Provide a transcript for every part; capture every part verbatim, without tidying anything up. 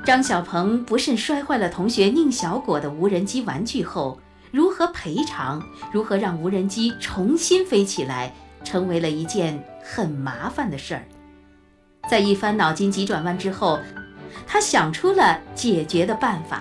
张小鹏不慎摔坏了同学宁小果的无人机玩具后，如何赔偿，如何让无人机重新飞起来，成为了一件很麻烦的事儿。在一番脑筋急转弯之后，他想出了解决的办法。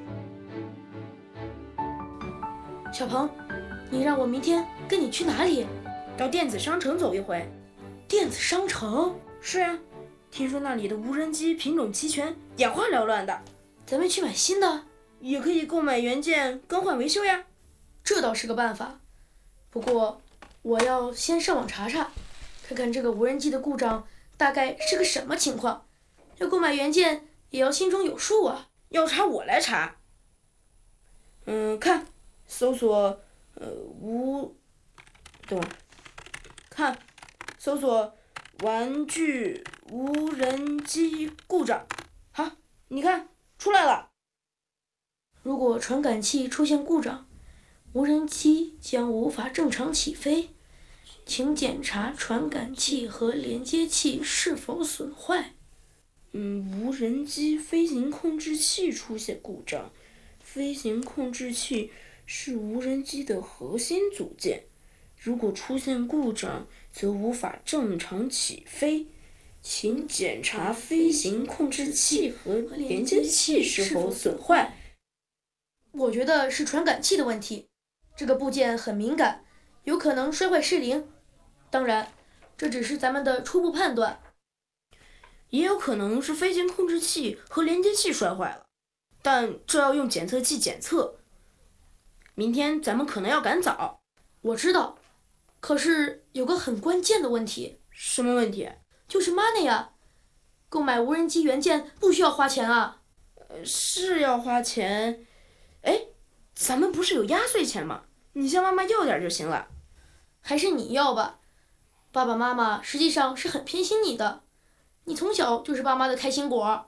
小鹏，你让我明天跟你去哪里？ 到电子商城走一回。 电子商城？ 是啊，听说那里的无人机品种齐全，眼花缭乱的。 咱们去买新的， 也可以购买原件更换维修呀。 这倒是个办法，不过我要先上网查查，看看这个无人机的故障大概是个什么情况。要购买原件也要心中有数啊。 要查我来查。嗯，看，搜索呃无，等会儿，看，搜索玩具无人机故障。好，你看出来了。 如果传感器出现故障，无人机将无法正常起飞，请检查传感器和连接器是否损坏。 嗯，无人机飞行控制器出现故障。飞行控制器是无人机的核心组件，如果出现故障，则无法正常起飞。请检查飞行控制器和连接器是否损坏。 我觉得是传感器的问题，这个部件很敏感，有可能摔坏失灵。当然，这只是咱们的初步判断。 也有可能是飞行控制器和连接器摔坏了，但这要用检测器检测。明天咱们可能要赶早。 我知道，可是有个很关键的问题。 什么问题？ 就是 money 啊，购买无人机原件不需要花钱啊。 呃，是要花钱。哎，咱们不是有压岁钱吗？你向妈妈要点就行了。 还是你要吧，爸爸妈妈实际上是很偏心你的，你从小就是爸妈的开心果。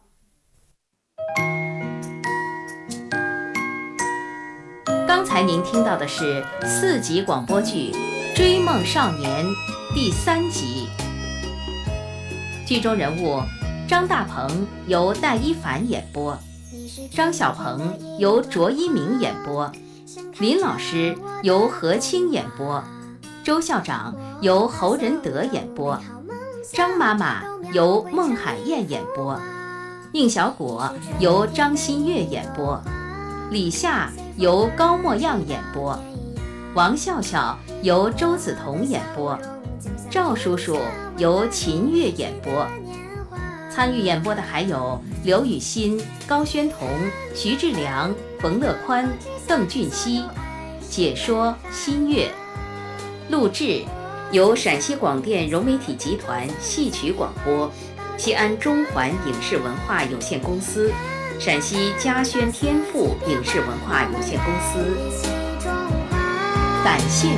刚才您听到的是四集广播剧《追梦少年》第三集。剧中人物张大鹏由戴一凡演播，张小鹏由卓一鸣演播，林老师由何清演播，周校长由侯仁德演播，张妈妈由孟海燕演播，宁小果由张馨月演播，李夏由高墨样演播，王笑笑由周梓彤演播，赵叔叔由秦月演播。参与演播的还有刘雨欣、高宣彤、徐志良、冯乐宽、邓俊熙，解说新月。录制由陕西广电融媒体集团戏曲广播，西安中环影视文化有限公司，陕西嘉轩天赋影视文化有限公司。感谢